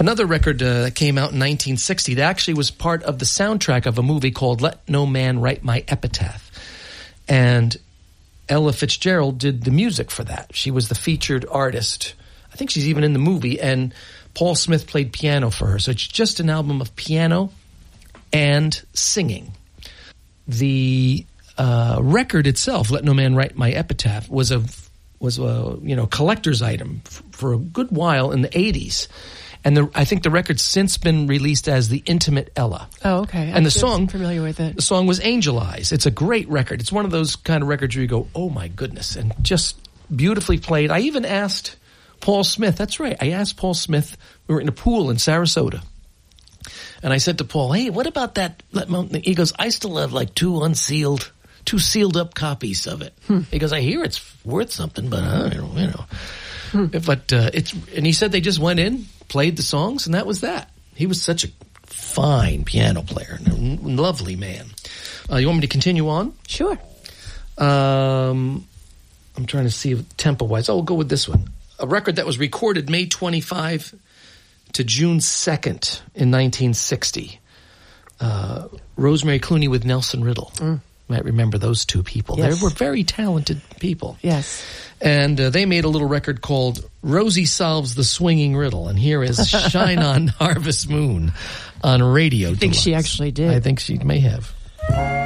Another record that came out in 1960 that actually was part of the soundtrack of a movie called Let No Man Write My Epitaph. And Ella Fitzgerald did the music for that. She was the featured artist. I think she's even in the movie, and Paul Smith played piano for her. So it's just an album of piano and singing. The record itself, Let No Man Write My Epitaph, was a collector's item for a good while in the 80s. And I think the record's since been released as The Intimate Ella. Oh, okay. And the song, I'm familiar with it. The song was Angel Eyes. It's a great record. It's one of those kind of records where you go, oh my goodness, and just beautifully played. I even asked Paul Smith, that's right, I asked Paul Smith, we were in a pool in Sarasota. And I said to Paul, hey, what about that? He goes, I still have like two sealed up copies of it. He goes, I hear it's worth something, but I don't know. But and he said they just went in, played the songs, and that was that. He was such a fine piano player, and a lovely man. You want me to continue on? Sure. I'm trying to see tempo-wise. I'll go with this one. A record that was recorded May 25 to June 2nd in 1960. Rosemary Clooney with Nelson Riddle. Might remember those two people. Yes. They were very talented people. Yes. And they made a little record called Rosie Solves the Swinging Riddle. And here is Shine On Harvest Moon on Radio I think Deluxe. she actually did. I think she may have.